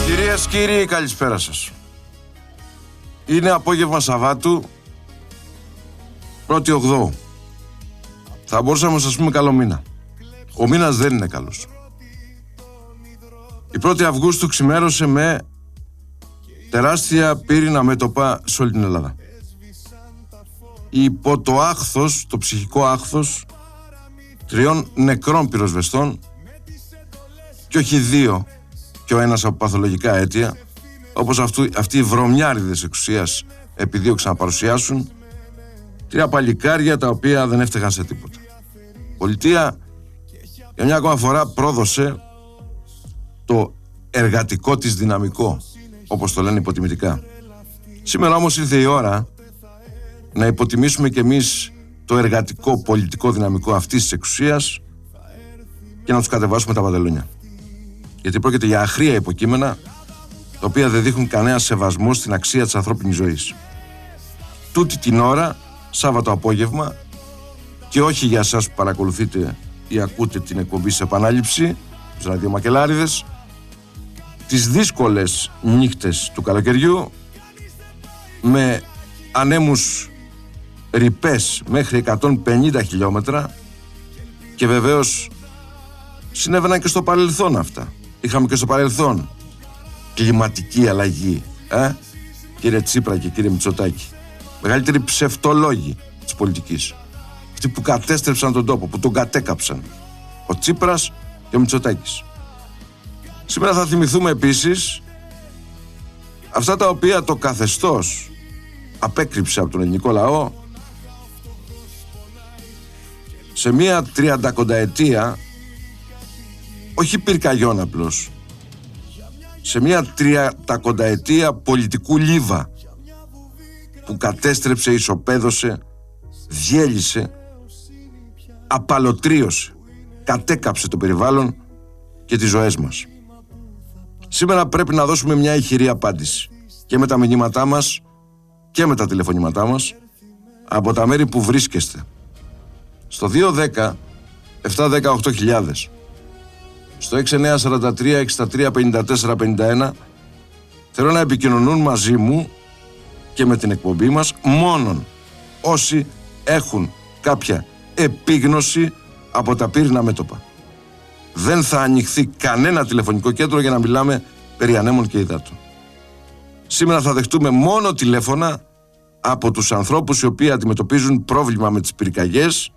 Κυρίες και κύριοι, καλησπέρα σας. Είναι απόγευμα Σαββάτου, 1η Οκτώου. Θα μπορούσαμε να σας πούμε καλό μήνα. Ο μήνας δεν είναι καλός. Η 1η Αυγούστου ξημέρωσε με τεράστια πύρηνα μέτωπα σε όλη την Ελλάδα. Υπό το άχθος, το ψυχικό άχθος 3 νεκρών πυροσβεστών και όχι 2 και ο ένας από παθολογικά αίτια, όπως αυτοί οι βρωμιάριδες εξουσίας επιδίωξαν να παρουσιάσουν, 3 παλικάρια τα οποία δεν έφταιγαν σε τίποτα. Η πολιτεία για μια ακόμα φορά πρόδωσε το εργατικό της δυναμικό, όπως το λένε υποτιμητικά. Σήμερα όμως ήρθε η ώρα να υποτιμήσουμε κι εμείς το εργατικό πολιτικό δυναμικό αυτής της εξουσίας και να τους κατεβάσουμε τα παντελόνια. Γιατί πρόκειται για αχρία υποκείμενα τα οποία δεν δείχνουν κανένα σεβασμό στην αξία της ανθρώπινης ζωής. Τούτη την ώρα, Σάββατο απόγευμα, και όχι για εσάς που παρακολουθείτε ή ακούτε την εκπομπή σε επανάληψη, τους ραδιομακελάριδες, τις δύσκολες νύχτες του καλοκαιριού, με ανέμους ρηπές μέχρι 150 χιλιόμετρα, και βεβαίως συνέβαιναν και στο παρελθόν αυτά. Είχαμε και στο παρελθόν κλιματική αλλαγή, κύριε Τσίπρα και κύριε Μητσοτάκη. Μεγαλύτεροι ψευτολόγοι της πολιτικής. Αυτοί που κατέστρεψαν τον τόπο, που τον κατέκαψαν. Ο Τσίπρας και ο Μητσοτάκης. Σήμερα θα θυμηθούμε επίσης αυτά τα οποία το καθεστώς απέκρυψε από τον ελληνικό λαό σε μία 30 όχι πυρκαγιών απλώς, σε μία 30 πολιτικού λίβα που κατέστρεψε, ισοπαίδωσε, διέλυσε, απαλωτρίωσε, κατέκαψε το περιβάλλον και τις ζωές μας. Σήμερα πρέπει να δώσουμε μια ηχηρή απάντηση και με τα μηνύματά μας και με τα τηλεφωνήματά μας από τα μέρη που βρίσκεστε. Στο 210 710 8000, στο 6943 63 54 51, θέλω να επικοινωνούν μαζί μου και με την εκπομπή μας μόνον όσοι έχουν κάποια επίγνωση από τα πύρηνα μέτωπα. Δεν θα ανοιχθεί κανένα τηλεφωνικό κέντρο για να μιλάμε περί ανέμων και υδάτων. Σήμερα θα δεχτούμε μόνο τηλέφωνα από τους ανθρώπους οι οποίοι αντιμετωπίζουν πρόβλημα με τις πυρκαγιές,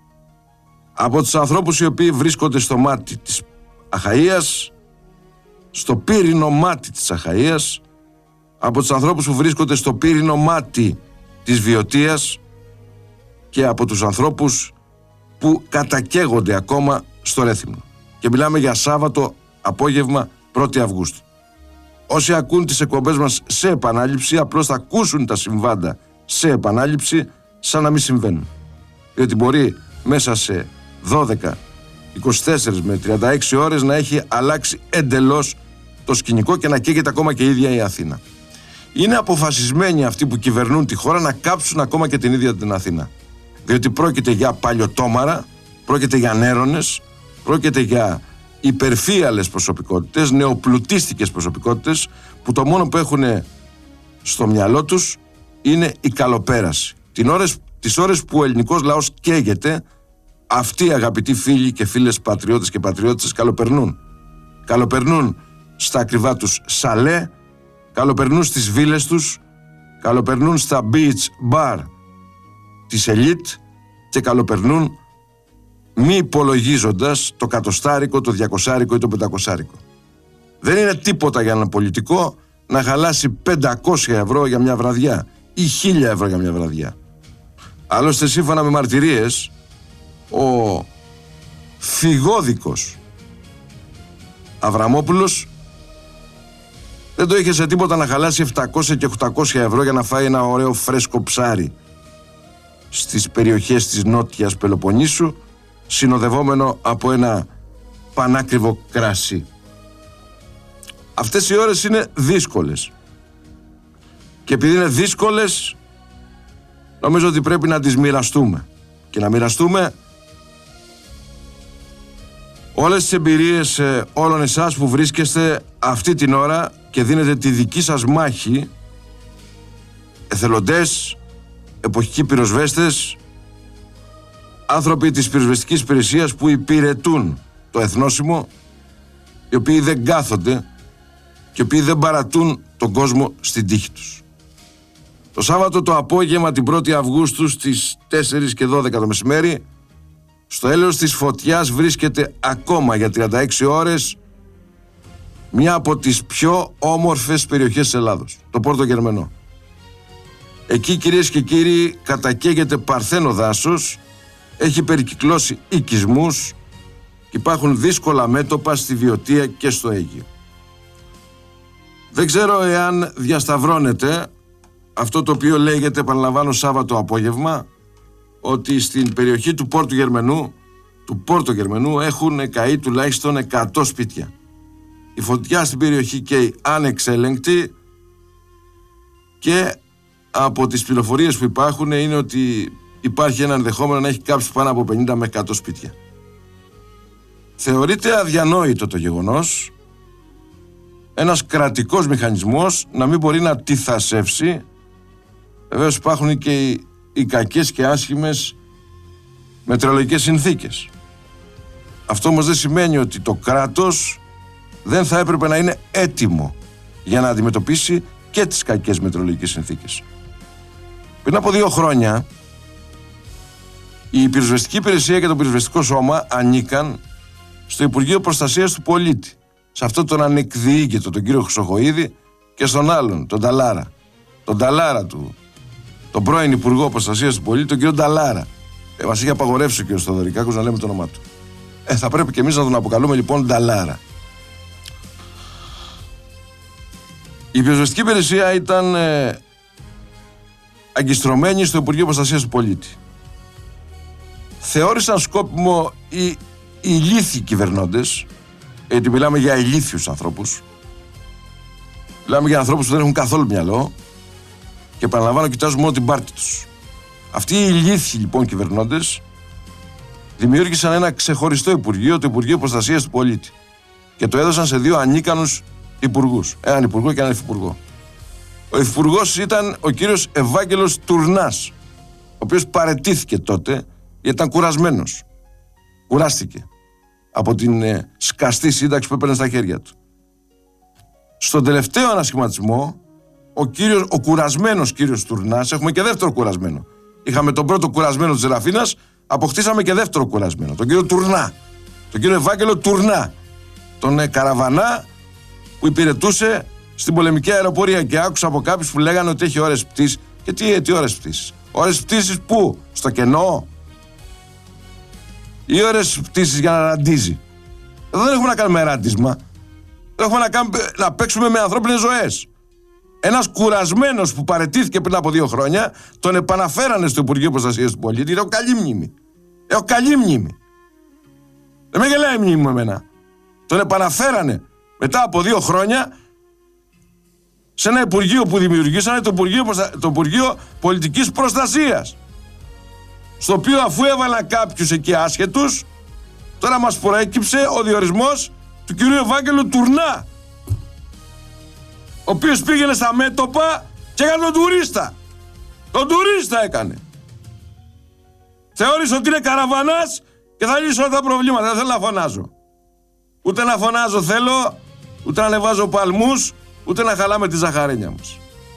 από τους ανθρώπους οι οποίοι βρίσκονται στο μάτι της Αχαΐας, στο πύρινο μάτι της Αχαΐας, από τους ανθρώπους που βρίσκονται στο πύρινο μάτι της Βιωτίας και από τους ανθρώπους που κατακαίγονται ακόμα στο Ρέθυμνο. Και μιλάμε για Σάββατο απόγευμα 1η Αυγούστου. Όσοι ακούν τις εκπομπές μας σε επανάληψη απλώς θα ακούσουν τα συμβάντα σε επανάληψη σαν να μην συμβαίνουν. Διότι μπορεί μέσα σε 12, 24 με 36 ώρες να έχει αλλάξει εντελώς το σκηνικό και να καίγεται ακόμα και η ίδια η Αθήνα. Είναι αποφασισμένοι αυτοί που κυβερνούν τη χώρα να κάψουν ακόμα και την ίδια την Αθήνα. Διότι πρόκειται για παλιωτόμαρα, πρόκειται για νέρονες, πρόκειται για υπερφύαλες προσωπικότητες, νεοπλουτίστικες προσωπικότητες που το μόνο που έχουν στο μυαλό τους είναι η καλοπέραση. Τις ώρες που ο ελληνικός λαός καίγεται, αυτοί οι αγαπητοί φίλοι και φίλες πατριώτες και πατριώτες καλοπερνούν. Καλοπερνούν στα ακριβά τους σαλέ, καλοπερνούν στις βίλες τους, καλοπερνούν στα beach bar της ελίτ και καλοπερνούν μη υπολογίζοντας το 100, το 200 ή το 500. Δεν είναι τίποτα για έναν πολιτικό να χαλάσει 500 ευρώ για μια βραδιά ή 1000 ευρώ για μια βραδιά. Άλλωστε, σύμφωνα με μαρτυρίες, ο φυγόδικος Αβραμόπουλος δεν το είχε σε τίποτα να χαλάσει 700 και 800 ευρώ για να φάει ένα ωραίο φρέσκο ψάρι στις περιοχές της Νότιας Πελοποννήσου, συνοδευόμενο από ένα πανάκριβο κράσι. Αυτές οι ώρες είναι δύσκολες. Και επειδή είναι δύσκολες, νομίζω ότι πρέπει να τις μοιραστούμε. Και να μοιραστούμε όλες τις εμπειρίες όλων εσάς που βρίσκεστε αυτή την ώρα και δίνετε τη δική σας μάχη, εθελοντές, εποχικοί πυροσβέστες, άνθρωποι της πυροσβεστικής υπηρεσίας που υπηρετούν το εθνόσημο, οι οποίοι δεν κάθονται και οι οποίοι δεν παρατούν τον κόσμο στην τύχη τους. Το Σάββατο το απόγευμα την 1η Αυγούστου στις 4 και 12 το μεσημέρι, στο έλεος της φωτιάς βρίσκεται ακόμα για 36 ώρες μια από τις πιο όμορφες περιοχές της Ελλάδος, το Πόρτο Γερμενό. Εκεί, κυρίες και κύριοι, κατακαίγεται παρθένο δάσος, έχει περικυκλώσει οικισμούς και υπάρχουν δύσκολα μέτωπα στη Βιωτία και στο Αίγυο. Δεν ξέρω εάν διασταυρώνεται αυτό το οποίο λέγεται, επαναλαμβάνω, Σάββατο απόγευμα, ότι στην περιοχή του Πόρτο Γερμενού έχουν καεί τουλάχιστον 100 σπίτια. Η φωτιά στην περιοχή καίει ανεξέλεγκτη και από τις πληροφορίες που υπάρχουν είναι ότι υπάρχει ένα ενδεχόμενο να έχει κάψει πάνω από 50 με 100 σπίτια. Θεωρείται αδιανόητο το γεγονός ένας κρατικός μηχανισμός να μην μπορεί να τυθασεύσει. Βεβαίως υπάρχουν και οι κακές και άσχημες μετεωρολογικές συνθήκες. Αυτό όμως δεν σημαίνει ότι το κράτος δεν θα έπρεπε να είναι έτοιμο για να αντιμετωπίσει και τις κακές μετεωρολογικές συνθήκες. Πριν από 2 χρόνια η πυροσβεστική υπηρεσία και το πυροσβεστικό σώμα ανήκαν στο Υπουργείο Προστασίας του Πολίτη, σε αυτόν τον ανεκδιήγητο τον κύριο Χρυσοχοΐδη και στον άλλον, τον Νταλάρα. Τον Νταλάρα τον πρώην Υπουργό Προστασίας του Πολίτη, τον κύριο Νταλάρα. Μας είχε απαγορεύσει ο κύριος Θοδωρικάκος να λέμε το όνομά του. Θα πρέπει και εμείς να τον αποκαλούμε λοιπόν Νταλάρα. Η πυροσβεστική υπηρεσία ήταν αγκιστρωμένη στο Υπουργείο Προστασίας του Πολίτη. Θεώρησαν σκόπιμο οι ηλίθιοι κυβερνώντες, γιατί μιλάμε για ηλίθιους ανθρώπους, μιλάμε για ανθρώπους που δεν έχουν καθόλου μυαλό και επαναλαμβάνω, κοιτάζουν μόνο την πάρτη τους. Αυτοί οι ηλίθιοι λοιπόν κυβερνώντες δημιούργησαν ένα ξεχωριστό Υπουργείο, το Υπουργείο Προστασίας του Πολίτη, και το έδωσαν σε 2 ανίκανους υπουργούς, έναν υπουργό και έναν υφυπουργό. Ο υφυπουργός ήταν ο κύριος Ευάγγελος Τουρνάς, ο οποίος παραιτήθηκε τότε γιατί ήταν κουρασμένος. Κουράστηκε από την σκαστή σύνταξη που έπαιρνε στα χέρια του. Στον τελευταίο ανασχηματισμό, ο κουρασμένος κύριος Τουρνάς, έχουμε και δεύτερο κουρασμένο. Είχαμε τον πρώτο κουρασμένο της Ζεραφίνας, αποκτήσαμε και δεύτερο κουρασμένο, τον κύριο Τουρνά, τον κύριο Ευάγγελο Τουρνά, τον καραβανά που υπηρετούσε στην πολεμική αεροπορία, και άκουσα από κάποιους που λέγανε ότι έχει ώρες πτήσης. Και τι ώρες πτήσης? Ώρες πτήσης πού? Στο κενό? Ή ώρες πτήσης για να ραντίζει? Εδώ δεν έχουμε να κάνουμε ράντισμα. Δεν έχουμε να παίξουμε με ανθρώπινες ζωές. Ένας κουρασμένος που παραιτήθηκε πριν από 2 χρόνια, τον επαναφέρανε στο Υπουργείο Προστασίας του Πολίτη. Έχω καλή μνήμη. Έχω καλή μνήμη. Δεν με γελάει η μνήμη μου εμένα. Τον επαναφέρανε μετά από 2 χρόνια σε ένα Υπουργείο που δημιουργήσανε, το Υπουργείο Πολιτικής Προστασίας, στο οποίο, αφού έβαλαν κάποιους εκεί άσχετους, τώρα μας προέκυψε ο διορισμός του κυρίου Ευάγγελου Τουρνά, ο οποίος πήγαινε στα μέτωπα και έκανε τον τουρίστα. Τον τουρίστα έκανε. Θεώρησε ότι είναι καραβανάς και θα λύσει όλα τα προβλήματα. Δεν θέλω να φωνάζω. Ούτε να φωνάζω θέλω, ούτε να ανεβάζω παλμούς, ούτε να χαλάμε τη ζαχαρένια μας.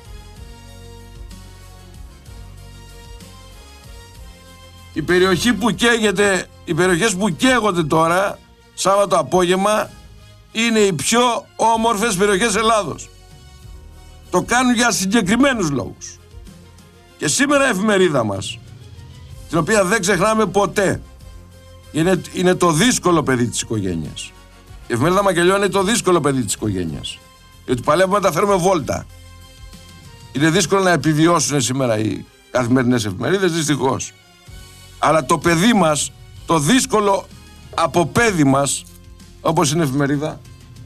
Η περιοχή που καίγεται, οι περιοχές που καίγονται τώρα, Σάββατο απόγευμα, είναι οι πιο όμορφες περιοχές Ελλάδος. Το κάνουν για συγκεκριμένους λόγους. Και σήμερα η εφημερίδα μας, την οποία δεν ξεχνάμε ποτέ, είναι το δύσκολο παιδί της οικογένειας. Η εφημερίδα Μακελιών είναι το δύσκολο παιδί της οικογένειας. Γιατί παλεύουμε να τα φέρουμε βόλτα. Είναι δύσκολο να επιβιώσουν σήμερα οι καθημερινές εφημερίδες, δυστυχώς. Αλλά το παιδί μας, το δύσκολο αποπέδι μας, όπως είναι η εφημερίδα,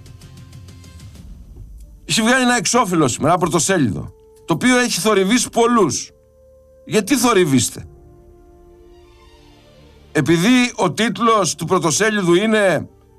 έχει βγάλει ένα εξώφυλλο σήμερα, ένα πρωτοσέλιδο, το οποίο έχει θορυβήσει πολλούς. Γιατί θορυβήστε? Επειδή ο τίτλος του πρωτοσέλιδου είναι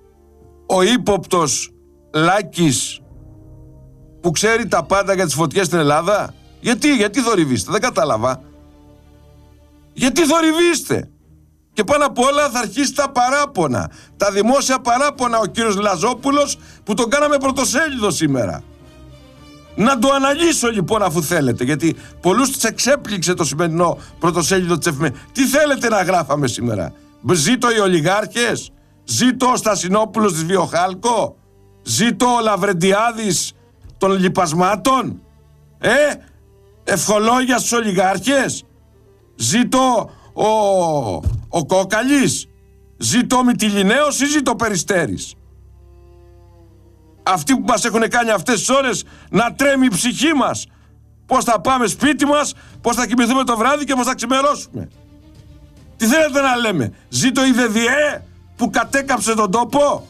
ο ύποπτος Λάκης που ξέρει τα πάντα για τις φωτιές στην Ελλάδα? Γιατί θορυβείστε? Δεν κατάλαβα. Γιατί θορυβείστε? Και πάνω απ' όλα θα αρχίσει τα παράπονα, τα δημόσια παράπονα ο κύριος Λαζόπουλος που τον κάναμε πρωτοσέλιδο σήμερα. Να το αναλύσω λοιπόν αφού θέλετε, γιατί πολλούς τους εξέπληξε το σημερινό πρωτοσέλιδο της εφημερίδας. Τι θέλετε να γράφαμε σήμερα? Ζήτω οι ολιγάρχες, ζήτω ο Στασινόπουλος της Βιοχάλκο, ζήτω ο Λαβρεντιάδης των λιπασμάτων, ευχολόγια στους ολιγάρχες, ζήτω ο Κόκαλης, ζήτω ο Μυτιληναίος ή ζήτω ο Περιστέρης? Αυτοί που μας έχουν κάνει αυτές τις ώρες να τρέμει η ψυχή μας. Πώς θα πάμε σπίτι μας, πώς θα κοιμηθούμε το βράδυ και πώς θα ξημερώσουμε. Τι θέλετε να λέμε? Ζήτω η ΔΔΕ που κατέκαψε τον τόπο,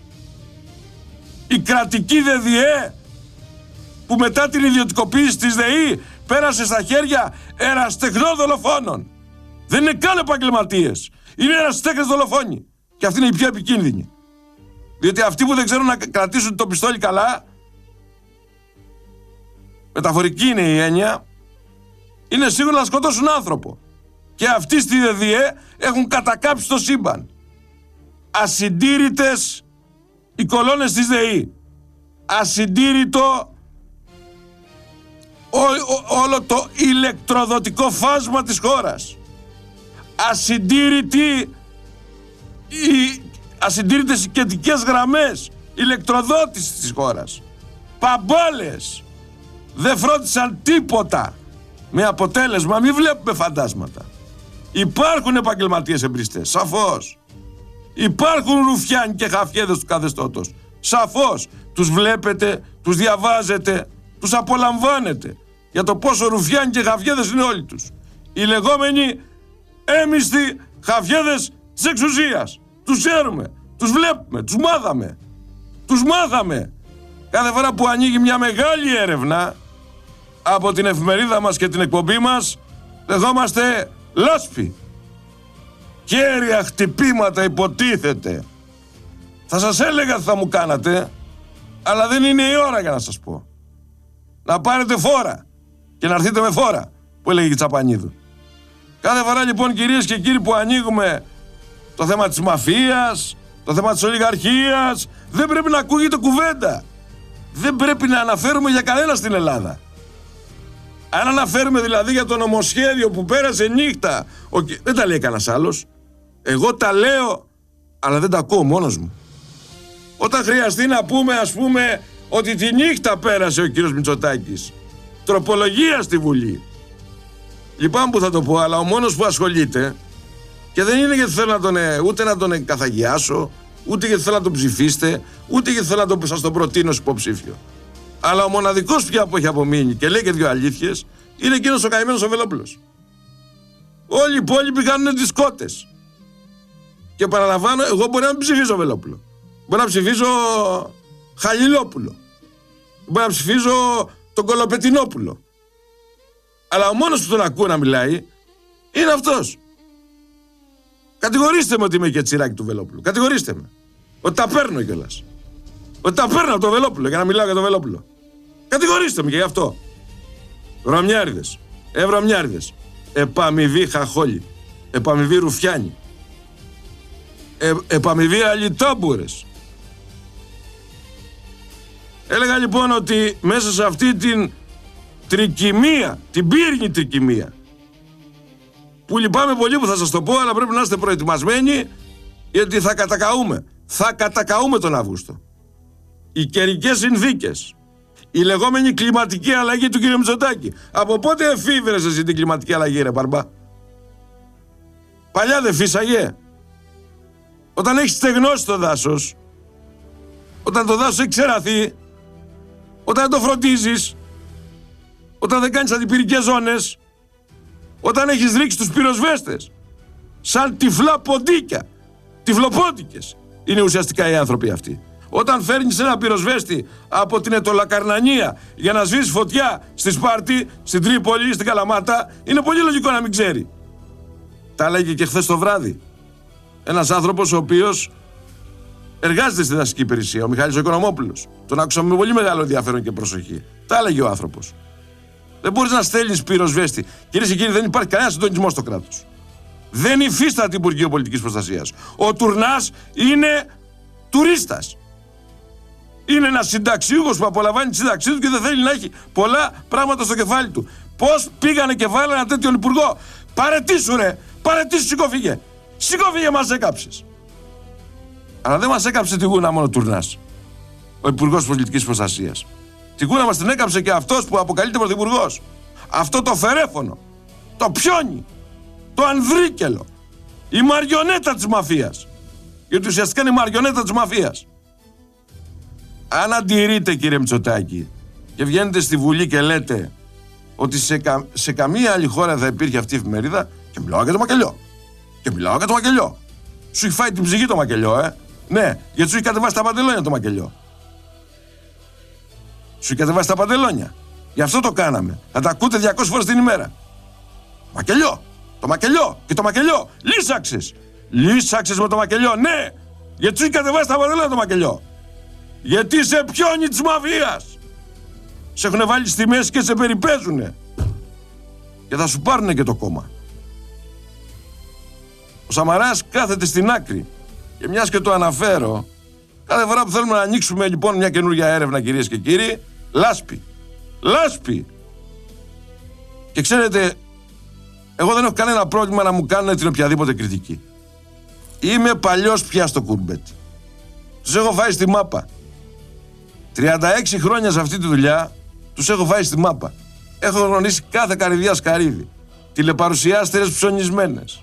η κρατική ΔΔΕ που μετά την ιδιωτικοποίηση της ΔΕΗ πέρασε στα χέρια ερασιτεχνών δολοφόνων. Δεν είναι καν επαγγελματίες. Είναι ερασιτέχνες δολοφόνοι. Και αυτή είναι η πιο επικίνδυνη. Διότι αυτοί που δεν ξέρουν να κρατήσουν το πιστόλι καλά, μεταφορική είναι η έννοια, είναι σίγουρο να σκοτώσουν άνθρωπο. Και αυτοί στη ΔΔΕ έχουν κατακάψει το σύμπαν. Ασυντήρητες οι κολόνες της ΔΕΗ. Ασυντήρητο όλο το ηλεκτροδοτικό φάσμα της χώρας. Ασυντήρητες οι κεντρικές γραμμές ηλεκτροδότησης της χώρας. Παμπόλες. Δεν φρόντισαν τίποτα. Με αποτέλεσμα μην βλέπουμε φαντάσματα. Υπάρχουν επαγγελματίες εμπριστές, σαφώς. Υπάρχουν ρουφιάνοι και χαφιέδες του καθεστώτος, σαφώς. Τους βλέπετε, τους διαβάζετε, τους απολαμβάνετε για το πόσο ρουφιάνοι και χαφιέδες είναι όλοι τους. Οι λεγόμενοι έμιστοι χαφιέδες της εξουσίας. Τους ξέρουμε, τους βλέπουμε, τους μάθαμε. Κάθε φορά που ανοίγει μια μεγάλη έρευνα από την εφημερίδα μας και την εκπομπή μας, δεχόμαστε λάσπη. Κέρια χτυπήματα υποτίθεται. Θα σας έλεγα τι θα μου κάνατε, αλλά δεν είναι η ώρα για να σας πω. Να πάρετε φόρα και να έρθετε με φόρα, που έλεγε η Τσαπανίδου. Κάθε φορά λοιπόν, κυρίες και κύριοι, που ανοίγουμε το θέμα της μαφίας, το θέμα της ολιγαρχίας, δεν πρέπει να ακούγεται κουβέντα. Δεν πρέπει να αναφέρουμε για κανένα στην Ελλάδα. Αν αναφέρουμε δηλαδή για το νομοσχέδιο που πέρασε νύχτα, δεν τα λέει κανένας άλλος. Εγώ τα λέω, αλλά δεν τα ακούω μόνος μου. Όταν χρειαστεί να πούμε, ας πούμε, ότι τη νύχτα πέρασε ο κύριος Μητσοτάκης τροπολογία στη Βουλή, λυπάμαι που θα το πω, αλλά ο μόνος που ασχολείται, και δεν είναι γιατί θέλω ούτε να τον καθαγιάσω, ούτε γιατί θέλω να τον ψηφίσετε, ούτε γιατί θέλω να σας τον προτείνω ως υποψήφιο, αλλά ο μοναδικός πια που έχει απομείνει και λέει και δύο αλήθειες, είναι εκείνος ο καημένος ο Βελόπουλος. Όλοι οι υπόλοιποι κάνουν τις κότες. Και παραλαμβάνω, εγώ μπορεί να μην ψηφίζω Βελόπουλο. Μπορεί να ψηφίζω Χαλιλόπουλο. Μπορεί να ψηφίζω τον Κολοπετινόπουλο. Αλλά ο μόνος που τον ακούω να μιλάει είναι αυτός. Κατηγορήστε με ότι είμαι και τσιράκι του Βελόπουλου. Κατηγορήστε με. Ότι τα παίρνω κιόλας. Ότι τα παίρνω από τον Βελόπουλο για να μιλάω για τον Βελόπουλο. Κατηγορήστε με και γι' αυτό. Βρωμιάριδες. Ευρωμιάριδες. Επαμοιβή χαχόλοι. Επαμοιβή ρουφιάνοι. Επαμοιβή αλιτάμπουρες. Έλεγα λοιπόν ότι μέσα σε αυτή την τρικυμία, την πύρινη τρικυμία, που λυπάμαι πολύ που θα σας το πω, αλλά πρέπει να είστε προετοιμασμένοι, γιατί θα κατακαούμε. Θα κατακαούμε τον Αύγουστο. Οι καιρικές συνθήκες, η λεγόμενη κλιματική αλλαγή του κ. Μητσοτάκη. Από πότε εφήβρες εσύ την κλιματική αλλαγή, ρε Παρμπά? Παλιά δεν φύσαγε? Όταν έχεις στεγνώσει το δάσος, όταν το δάσος έχει ξεραθεί, όταν δεν το φροντίζεις, όταν δεν κάνεις αντιπυρικές ζώνες, όταν έχεις ρίξει τους πυροσβέστες σαν τυφλά ποντίκια, τυφλοπόντικες είναι ουσιαστικά οι άνθρωποι αυτοί. Όταν φέρνεις ένα πυροσβέστη από την Ετωλακαρνανία για να σβήσει φωτιά στη Σπάρτη, στην Τρίπολη, στην Καλαμάτα, είναι πολύ λογικό να μην ξέρει. Τα λέγε και χθες το βράδυ ένας άνθρωπος ο οποίος Εργάζεται στη δασική υπηρεσία ο Μιχάλης ο Οικονομόπουλος. Τον άκουσα με πολύ μεγάλο ενδιαφέρον και προσοχή. Τα έλεγε ο άνθρωπος. Δεν μπορείς να στέλνεις πυροσβέστη. Κυρίες και κύριοι, δεν υπάρχει κανένα συντονισμό στο κράτος. Δεν υφίσταται Υπουργείο Πολιτικής Προστασίας. Ο Τουρνάς είναι τουρίστας. Είναι ένας συνταξιούχος που απολαμβάνει τη σύνταξή του και δεν θέλει να έχει πολλά πράγματα στο κεφάλι του. Πώς πήγανε και βάλανε ένα τέτοιον υπουργό? Παρετήσου ρε! Παρετήσου, σηκώφυγε! Σηκώφυγε, μας έκαψες! Αλλά δεν μας έκαψε τη γούνα μόνο ο Τουρνάς, ο Υπουργός Πολιτικής Προστασίας. Τη γούνα μας την έκαψε και αυτός που αποκαλείται πρωθυπουργός. Αυτό το φερέφωνο, το πιόνι, το ανδρίκελο, η μαριονέτα της μαφίας. Γιατί ουσιαστικά είναι η μαριονέτα της μαφίας. Αν αντιρρείτε, κύριε Μητσοτάκη, και βγαίνετε στη Βουλή και λέτε ότι σε καμία άλλη χώρα θα υπήρχε αυτή η εφημερίδα, και μιλάω για το μακελιό. Και μιλάω για το μακελιό. Σου έχει φάει την ψυχή το μακελιό, Ναι, γιατί σου έχει κατεβάσει τα παντελόνια το μακελιό. Σου έχει κατεβάσει τα παντελόνια. Γι' αυτό το κάναμε. Θα τα ακούτε 200 φορές την ημέρα. Μακελιό. Το μακελιό. Και το μακελιό. Λύσαξες. Λύσαξες με το μακελιό. Ναι. Γιατί σου έχει κατεβάσει τα παντελόνια το μακελιό. Γιατί σε πιόνι της μαφίας. Σε έχουν βάλει στη μέση και σε περιπέζουνε. Και θα σου πάρουνε και το κόμμα. Ο Σαμαράς κάθεται στην άκρη. Και μιας και το αναφέρω, κάθε φορά που θέλουμε να ανοίξουμε λοιπόν μια καινούργια έρευνα, κυρίες και κύριοι, λάσπη. Λάσπη. Και ξέρετε, εγώ δεν έχω κανένα πρόβλημα να μου κάνουν την οποιαδήποτε κριτική. Είμαι παλιός πια στο κουρμπέτι. Τους έχω φάει στη μάπα. 36 χρόνια σε αυτή τη δουλειά τους έχω φάει στη μάπα. Έχω γνωρίσει κάθε καρυδιά σκαρίδι. Τηλεπαρουσιάστρες ψωνισμένες.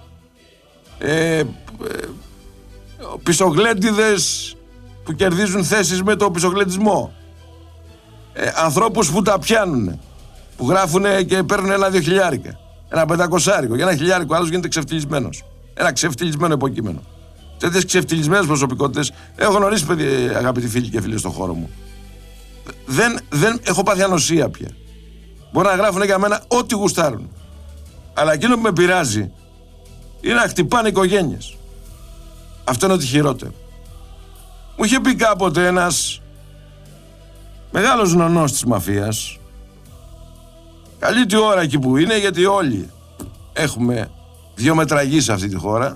Πισογλέντιδες που κερδίζουν θέσεις με το πισογλεντισμό. Ανθρώπους που τα πιάνουν, που γράφουν και παίρνουν 1-2 χιλιάρικα. Ένα 500άρικο. Για 1 χιλιάρικο άλλος γίνεται ξεφτυλισμένος. Ένα ξεφτυλισμένο υποκείμενο. Τέτοιες ξεφτυλισμένες προσωπικότητες έχω γνωρίσει, αγαπητοί φίλοι και φίλοι, στον χώρο μου. Δεν έχω πάθει ανοσία πια. Μπορεί να γράφουν για μένα ό,τι γουστάρουν. Αλλά εκείνο που με πειράζει είναι να χτυπάνε οικογένειες. Αυτό είναι ότι χειρότερο. Μου είχε πει κάποτε ένας μεγάλος νονός της μαφίας, καλή τη ώρα εκεί που είναι, γιατί όλοι έχουμε 2 μετραγεί σε αυτή τη χώρα,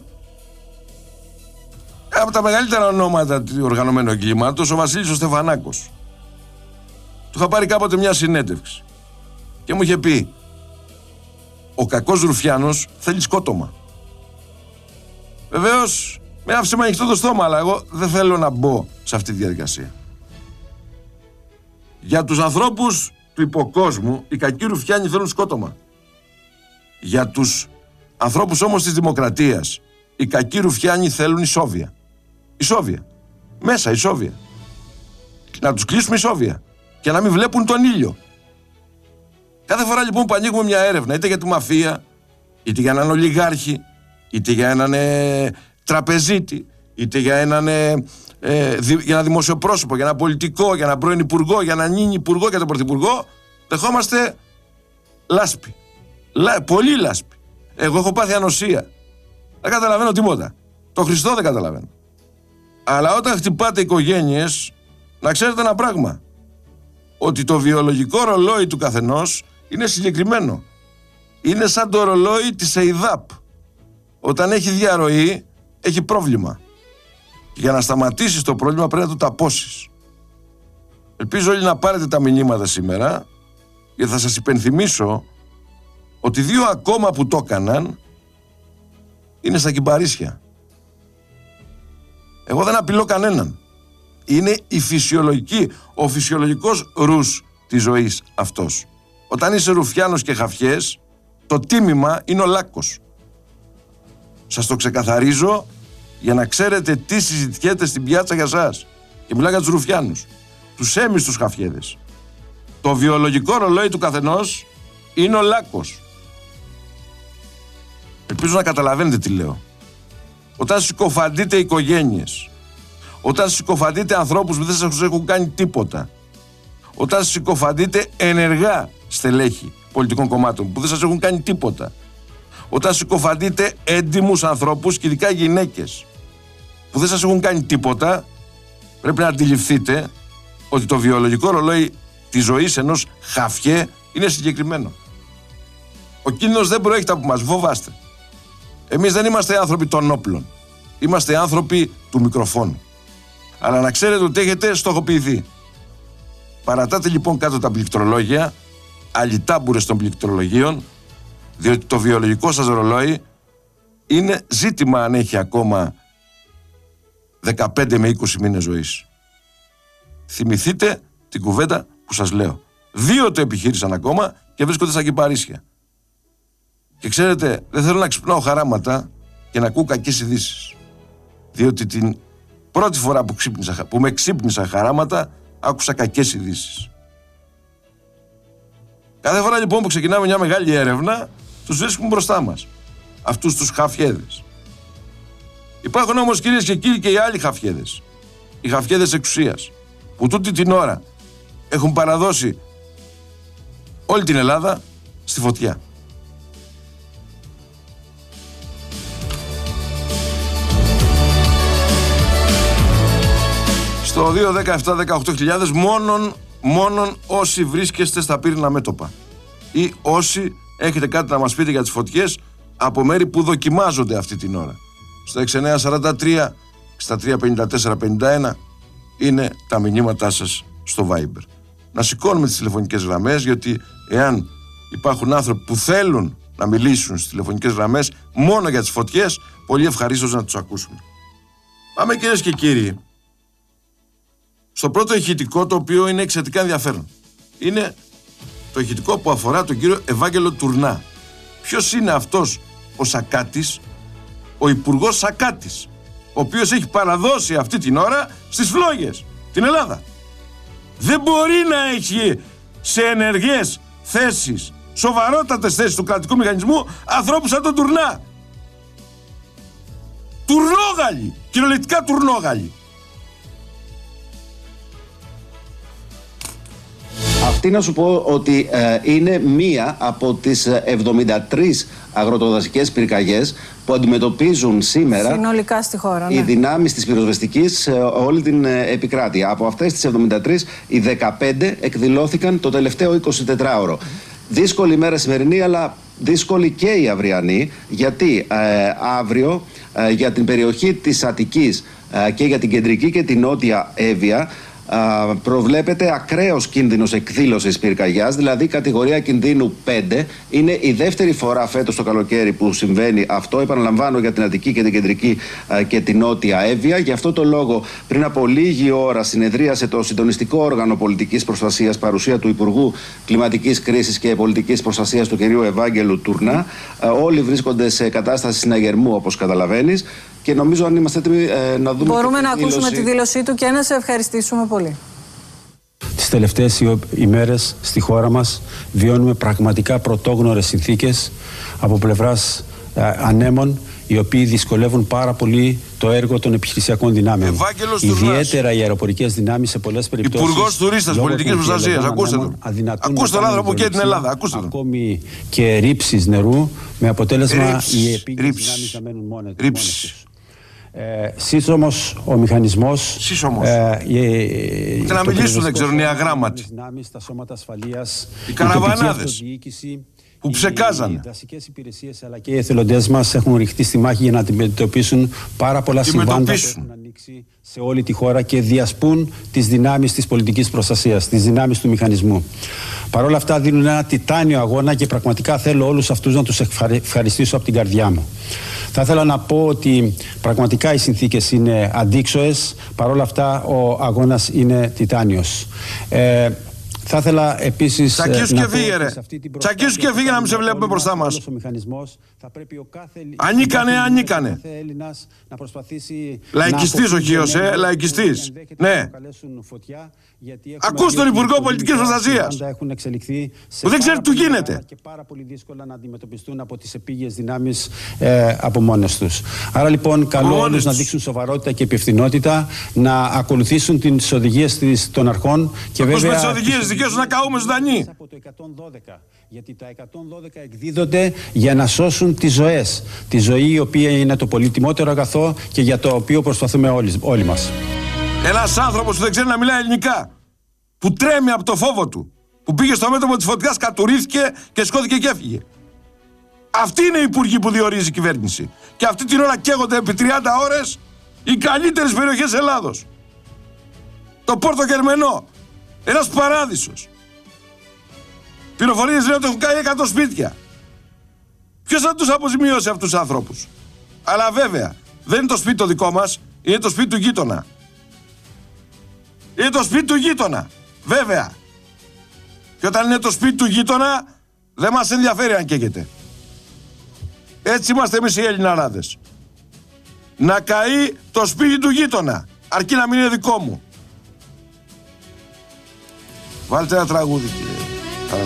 από τα μεγαλύτερα ονόματα του οργανωμένου εγκλήματος, ο Βασίλης ο Στεφανάκος. Του είχα πάρει κάποτε μια συνέντευξη και μου είχε πει, ο κακός Ρουφιάνος θέλει σκότωμα. Βεβαίως με άφησε με ανοιχτό το στόμα, αλλά εγώ δεν θέλω να μπω σε αυτή τη διαδικασία. Για τους ανθρώπους του υποκόσμου, οι κακοί Ρουφιάνοι θέλουν σκότωμα. Για τους ανθρώπους όμως της δημοκρατίας, οι κακοί Ρουφιάνοι θέλουν ισόβια. Ισόβια. Μέσα ισόβια. Να τους κλείσουμε ισόβια. Και να μην βλέπουν τον ήλιο. Κάθε φορά λοιπόν που ανοίγουμε μια έρευνα, είτε για τη μαφία, είτε για έναν ολιγάρχη, είτε για έναν τραπεζίτη, είτε για ένα δημοσιοπρόσωπο, για ένα πολιτικό, για έναν πρώην υπουργό, για έναν νυν υπουργό, για τον πρωθυπουργό, δεχόμαστε λάσπη. Πολύ λάσπη. Εγώ έχω πάθει ανοσία. Δεν καταλαβαίνω τίποτα. Το Χριστό δεν καταλαβαίνω. Αλλά όταν χτυπάτε οικογένειες, να ξέρετε ένα πράγμα. Ότι το βιολογικό ρολόι του καθενός είναι συγκεκριμένο. Είναι σαν το ρολόι της ΕΙΔΑΠ. Όταν έχει διαρροή, έχει πρόβλημα. Για να σταματήσεις το πρόβλημα πρέπει να το ταπώσεις. Ελπίζω όλοι να πάρετε τα μηνύματα σήμερα, γιατί θα σας υπενθυμίσω ότι 2 ακόμα που το έκαναν είναι στα κυμπαρίσια. Εγώ δεν απειλώ κανέναν. Είναι ο φυσιολογικός ρους της ζωής αυτός. Όταν είσαι Ρουφιάνος και χαφιές, το τίμημα είναι ο λάκκος. Σας το ξεκαθαρίζω για να ξέρετε τι συζητιέται στην πιάτσα για σας. Και μιλάω για τους Ρουφιάνους, τους έμιστους χαφιέδες. Το βιολογικό ρολόι του καθενός είναι ο λάκκος. Ελπίζω να καταλαβαίνετε τι λέω. Όταν συκοφαντείτε οικογένειες, όταν συκοφαντείτε ανθρώπους που δεν σας έχουν κάνει τίποτα, όταν συκοφαντείτε ενεργά στελέχη πολιτικών κομμάτων που δεν σας έχουν κάνει τίποτα, όταν συκοφαντείτε έντιμους ανθρώπους και ειδικά γυναίκες που δεν σας έχουν κάνει τίποτα, πρέπει να αντιληφθείτε ότι το βιολογικό ρολόι της ζωής ενός χαφιέ είναι συγκεκριμένο. Ο κίνδυνος δεν προέρχεται από μας, φοβάστε. Εμείς δεν είμαστε άνθρωποι των όπλων. Είμαστε άνθρωποι του μικροφόνου. Αλλά να ξέρετε ότι έχετε στοχοποιηθεί. Παρατάτε λοιπόν κάτω τα πληκτρολόγια, αλυτάμπουρες των πληκτρολογίων, διότι το βιολογικό σας ρολόι είναι ζήτημα αν έχει ακόμα 15 με 20 μήνες ζωής. Θυμηθείτε την κουβέντα που σας λέω. 2 το επιχείρησαν ακόμα και βρίσκονται στα κυπαρίσια. Και ξέρετε, δεν θέλω να ξυπνάω χαράματα και να ακούω κακές ειδήσεις. Διότι την πρώτη φορά που με ξύπνησα χαράματα, άκουσα κακές ειδήσεις. Κάθε φορά λοιπόν που ξεκινάμε μια μεγάλη έρευνα, τους βρίσκουμε μπροστά μας. Αυτούς τους χαφιέδες. Υπάρχουν όμως, κυρίες και κύριοι, και οι άλλοι χαφιέδες. Οι χαφιέδες εξουσίας, που τούτη την ώρα έχουν παραδώσει όλη την Ελλάδα στη φωτιά. Στο 2-17-18 μόνον όσοι βρίσκεστε στα πύρινα μέτωπα ή όσοι έχετε κάτι να μας πείτε για τις φωτιές από μέρη που δοκιμάζονται αυτή την ώρα. Στο 6943 635451 είναι τα μηνύματά σας στο Viber. Να σηκώνουμε τις τηλεφωνικές γραμμές, γιατί εάν υπάρχουν άνθρωποι που θέλουν να μιλήσουν στις τηλεφωνικές γραμμές μόνο για τις φωτιές, πολύ ευχαρίστως να τους ακούσουμε. Πάμε, κυρίες και κύριοι, στο πρώτο ηχητικό, το οποίο είναι εξαιρετικά ενδιαφέρον. Είναι το ηχητικό που αφορά τον κύριο Ευάγγελο Τουρνά. Ποιος είναι αυτός ο Σακάτης? Ο υπουργός Σακάτης, ο οποίος έχει παραδώσει αυτή την ώρα στις φλόγες την Ελλάδα. Δεν μπορεί να έχει σε ενεργές θέσεις, σοβαρότατες θέσεις του κρατικού μηχανισμού, ανθρώπους σαν τον Τουρνά. Τουρνόγαλοι, κυριολεκτικά τουρνόγαλοι. Αυτή να σου πω ότι είναι μία από τις 73 αγροτοδασικές πυρκαγιές που αντιμετωπίζουν σήμερα συνολικά στη χώρα, ναι, οι δυνάμεις της πυροσβεστικής σε όλη την επικράτεια. Από αυτές τις 73, οι 15 εκδηλώθηκαν το τελευταίο 24ωρο. Δύσκολη ημέρα σημερινή, αλλά δύσκολη και η αυριανή, γιατί αύριο για την περιοχή της Αττικής και για την κεντρική και την νότια Εύβοια προβλέπεται ακραίος κίνδυνος εκδήλωσης πυρκαγιάς, δηλαδή κατηγορία κινδύνου 5. Είναι η δεύτερη φορά φέτος το καλοκαίρι που συμβαίνει αυτό. Επαναλαμβάνω, για την Αττική και την κεντρική και την νότια Εύβοια. Γι' αυτό το λόγο, πριν από λίγη ώρα συνεδρίασε το συντονιστικό όργανο πολιτικής προστασίας, παρουσία του Υπουργού Κλιματικής Κρίσης και Πολιτικής Προστασίας του κ. Ευάγγελου Τουρνά. Όλοι βρίσκονται σε κατάσταση συναγερμού, όπως καταλαβαίνεις. Και νομίζω, αν είμαστε έτοιμοι να δούμε. Μπορούμε να ακούσουμε τη δήλωσή του και να σε ευχαριστήσουμε πολύ. Τις τελευταίες ημέρες στη χώρα μας βιώνουμε πραγματικά πρωτόγνωρες συνθήκες από πλευράς ανέμων, οι οποίοι δυσκολεύουν πάρα πολύ το έργο των επιχειρησιακών δυνάμεων. Ιδιαίτερα οι αεροπορικές δυνάμεις σε πολλές περιπτώσεις. Υπουργός Τουρίστας Πολιτικής Προστασίας, ακούστε τον. Ακούστε τον άνθρωπο και την Ελλάδα. Ακούστε τον. Ακόμη και ρήψεις νερού, με αποτέλεσμα οι επίγειες δυνάμεις να μένουν μόνες τους. Σύσσωμος ο μηχανισμός. Σύσσωμος. Να μιλήσουν, δεν ξέρουν οι αγράμματοι. Τα σώματα ασφαλείας, οι καραβανάδες που ψεκάζανε. Οι δασικές υπηρεσίες αλλά και οι εθελοντές μας έχουν ρηχτεί στη μάχη για να αντιμετωπίσουν πάρα πολλά συμβάντα που έχουν ανοίξει σε όλη τη χώρα και διασπούν τις δυνάμεις της πολιτικής προστασίας, τις δυνάμεις του μηχανισμού. Παρ' όλα αυτά δίνουν ένα τιτάνιο αγώνα και πραγματικά θέλω όλους αυτούς να τους ευχαριστήσω από την καρδιά μου. Θα ήθελα να πω ότι πραγματικά οι συνθήκες είναι αντίξωες, παρ' όλα αυτά ο αγώνας είναι τιτάνιος. Θα ήθελα επίσης. Τσακίσου και φύγε, ρε. Τσακίσου και φύγε να μην σε βλέπουμε μπροστά μας. Ανίκανε. Λαϊκιστής ο Χίος, λαϊκιστής. Ναι. Ακούς τον Υπουργό Πολιτικής Προστασίας, που δεν ξέρει τι του γίνεται. Και πάρα πολύ δύσκολα να αντιμετωπιστούν από τις επίγειες δυνάμεις από μόνες τους. Άρα λοιπόν καλώ όλους να δείξουν σοβαρότητα και υπευθυνότητα, να ακολουθήσουν τις οδηγίες των αρχών και βέβαια. Ακούσουμε τις οδηγίες δικές σου να καούμε ζωντανοί. Από το 112, γιατί τα 112 εκδίδονται για να σώσουν τις ζωές. Τη ζωή η οποία είναι το πολύτιμότερο αγαθό και για το οποίο προσπαθούμε όλοι μας. Ένας άνθρωπος που δεν ξέρει να μιλάει ελληνικά, που τρέμει από το φόβο του, που πήγε στο μέτωπο της φωτιάς, κατουρίθηκε και σκόθηκε και έφυγε. Αυτοί είναι οι υπουργοί που διορίζει η κυβέρνηση. Και αυτή την ώρα καίγονται επί 30 ώρες οι καλύτερες περιοχές Ελλάδος. Το Πόρτο Γερμενό, ένας παράδεισος. Πληροφορίες λένε ότι έχουν κάνει 100 σπίτια. Ποιος θα τους αποζημιώσει αυτούς τους ανθρώπους? Αλλά βέβαια, δεν είναι το σπίτι το δικό μας, είναι το σπίτι του γείτονα. Είναι το σπίτι του γείτονα, βέβαια. Και όταν είναι το σπίτι του γείτονα, δεν μας ενδιαφέρει αν καίγεται. Έτσι είμαστε εμείς οι Ελληναράδες. Να καεί το σπίτι του γείτονα, αρκεί να μην είναι δικό μου. Βάλτε ένα τραγούδι, κύριε.